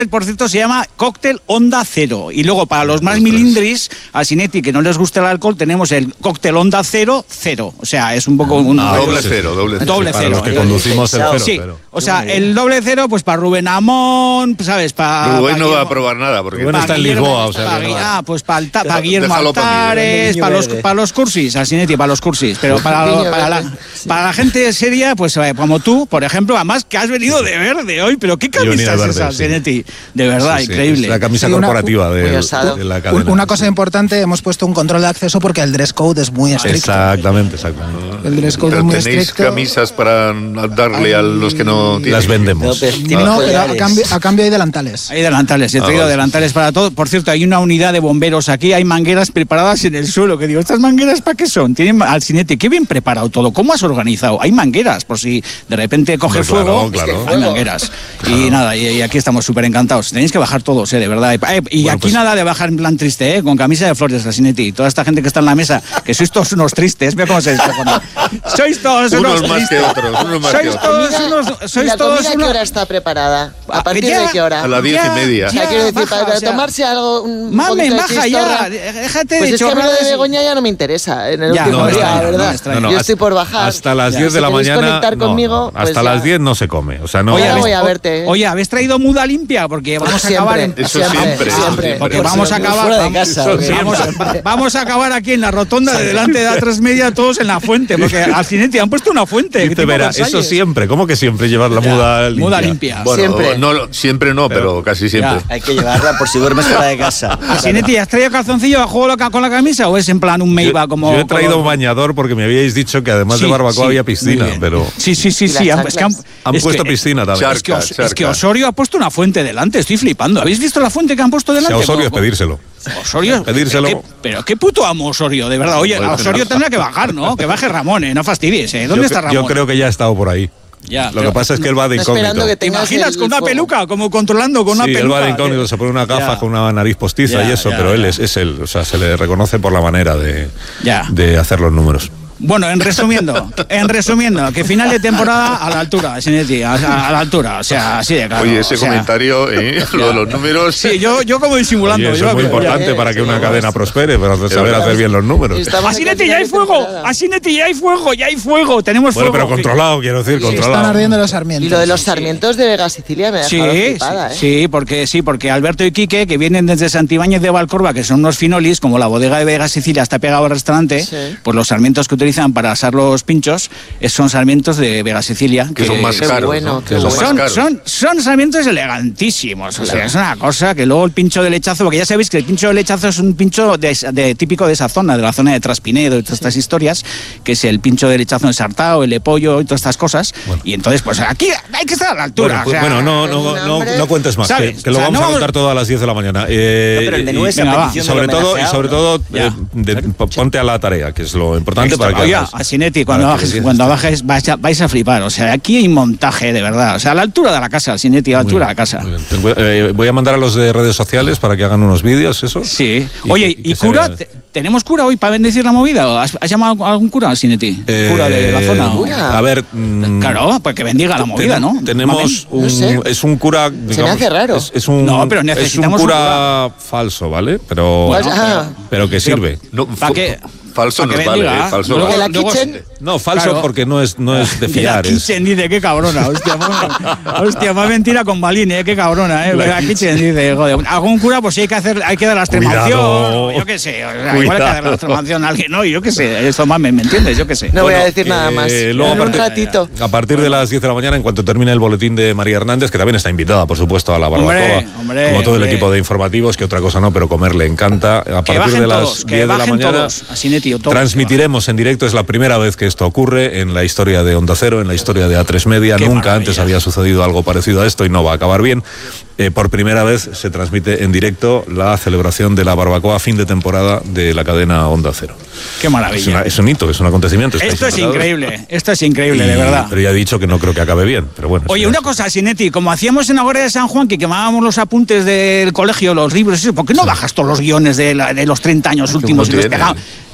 por cierto, se llama cóctel Onda Cero. Y luego, para los más milindris, a Sinetti, que no les gusta el alcohol, tenemos el cóctel Onda Cero, cero. O sea, es un poco doble cero. Para los que conducimos el cero. Sí, o sea, el doble cero, pues para Rubén Amón, ¿sabes? Rubén no va a probar nada, porque Rubén está en Lisboa, o sea. Pues para Guillermo Altares, para los cursis, a Sinetti, para los cursis. Pero para la gente seria, pues como tú, por ejemplo, además que has venido de verde hoy, pero ¿qué camisa es esa, Sinetti? De verdad, increíble. Es la camisa corporativa de la cadena. Una cosa importante, hemos puesto un control de acceso porque el dress code es muy estricto. Exactamente. El dress code es muy estricto. ¿Tenéis camisas para darle a los que no tienen? Las vendemos. No, pero a cambio hay delantales. Hay delantales, he traído delantales para todo. Por cierto, hay una unidad de bomberos aquí, hay mangueras preparadas en el suelo, que digo, ¿estas mangueras para qué son? Tienen al Sinetti, qué bien preparado todo, ¿cómo has organizado? Hay mangueras, por si de repente coge fuego, hay mangueras. Y nada, y aquí estamos súper encantados. Tenéis que bajar todos, de verdad. Y aquí pues, nada de bajar en plan triste, con camisa de flores, la Sinetti. Toda esta gente que está en la mesa, que sois todos unos tristes, ve cómo se descojonan. Sois todos unos más que otros, sois todos ¿A qué hora está preparada? ¿A partir de qué hora? A las 10:30. O sea, quiero decir, para tomarse algo, un poquito de chistorra, déjate pues de es que a mí lo de Begoña ya no me interesa en el último día, la verdad. Yo estoy por bajar. Hasta las 10 de la mañana. Conectar conmigo, hasta las 10 no se come. O sea, no. Oye, voy a verte. Oye, ¿habéis traído muda limpia? Porque vamos a acabar en... Eso siempre. Porque vamos a acabar... Vamos a acabar aquí en la rotonda de delante de A3 Media, todos en la fuente, porque al Sinetti han puesto una fuente. Eso siempre. ¿Cómo que siempre llevar la muda limpia? Muda limpia. Bueno, siempre no, pero casi siempre. Hay que llevarla por si duermes fuera de casa. Sinetti, ¿has traído calzoncillo a juego con la camisa o es en plan un Meiba como...? Yo he traído bañador porque me habíais dicho que además de barbacoa había piscina, pero... Sí. Han puesto piscina también. Es que Osorio ha puesto una fuente delante, estoy flipando. ¿Habéis visto la fuente que han puesto delante? Si a Osorio es pedírselo. Osorio, pedírselo. Pero qué puto amo Osorio, de verdad. Oye, Osorio tendrá que bajar, ¿no? Que baje Ramón, no fastidies. ¿Dónde está Ramón? Yo creo que ya ha estado por ahí. Lo que pasa es que él va de incógnito. ¿Te imaginas con una peluca, como controlando con una peluca? Sí, él va de incógnito, se pone una gafa con una nariz postiza y eso, pero él es él. O sea, se le reconoce por la manera de hacer los números. Bueno, en resumiendo, que final de temporada a la altura, Sinetti, a la altura, o sea, así de claro. Oye, ese comentario, lo de los números... Sí, yo como disimulando. Oye, eso es muy importante para que una cadena prospere, para saber hacer bien los números. A Sinetti ya hay fuego, tenemos fuego. Bueno, pero controlado, quiero decir, controlado. Están ardiendo los sarmientos. Y lo de los sarmientos de Vega Sicilia me ha dejado flipada, Sí, porque Alberto y Quique, que vienen desde Santibáñez de Valcorba, que son unos finolis, como la bodega de Vega Sicilia está pegado al restaurante, pues los sarmientos que utilizan para asar los pinchos son sarmientos de Vega Sicilia que son más caros, son sarmientos elegantísimos, o sea, es una cosa que luego el pincho de lechazo, porque ya sabéis que el pincho de lechazo es un pincho típico de esa zona, de la zona de Traspinedo y todas estas historias, que es el pincho de lechazo ensartado, el de pollo y todas estas cosas, y entonces pues aquí hay que estar a la altura. No cuentes más, que lo vamos a contar todo a las 10 de la mañana. Pero el menú es sobre todo ponte a la tarea, que es lo importante para que a Sinetti, cuando bajes vais a flipar. O sea, aquí hay montaje, de verdad. O sea, a la altura de la casa, Sinetti, a la altura de la casa. Voy a mandar a los de redes sociales para que hagan unos vídeos, eso. Sí. Oye, ¿y cura? ¿Tenemos cura hoy para bendecir la movida? ¿Has llamado a algún cura, Sinetti? ¿Cura de la zona? A ver... claro, pues que bendiga la movida, ¿no? Tenemos es un cura... Digamos, se me hace raro. Es un cura falso, ¿vale? Pero que sirve. ¿Para qué? Falso no vale, falso no. ¿La Kitchen? No, falso claro. Porque no es de fiar. La Kitchen dice, qué cabrona, hostia, más mentira con Balín, qué cabrona, La Kitchen dice, joder, algún cura, pues sí hay que dar la extremación, yo qué sé, igual hay que dar la extremación a alguien, no, yo qué sé, eso más me entiendes, yo qué sé. No voy a decir nada más, luego un ratito. A partir de las 10 de la mañana, en cuanto termine el boletín de María Hernández, que también está invitada, por supuesto, a la barbacoa, como todo el equipo de informativos, que otra cosa no, pero comer le encanta. A partir de las 10 de la mañana... Transmitiremos en directo, es la primera vez que esto ocurre en la historia de Onda Cero, en la historia de A3 Media. Nunca antes había sucedido algo parecido a esto y no va a acabar bien. Por primera vez se transmite en directo la celebración de la barbacoa fin de temporada de la cadena Onda Cero. ¡Qué maravilla! Es un hito, es un acontecimiento. Esto es increíble, de verdad. Pero ya he dicho que no creo que acabe bien, pero bueno. Oye, una cosa, Sinetti, como hacíamos en la Guardia de San Juan, que quemábamos los apuntes del colegio, los libros, ¿por qué no bajas todos los guiones de los 30 años últimos y los pegamos?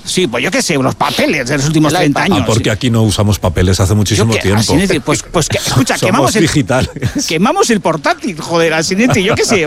Sí, pues yo qué sé, los papeles de los últimos 30 años. Porque aquí no usamos papeles hace muchísimo tiempo. Pues escucha, quemamos digital. Quemamos el portátil, joder, Alcinete, yo qué sé.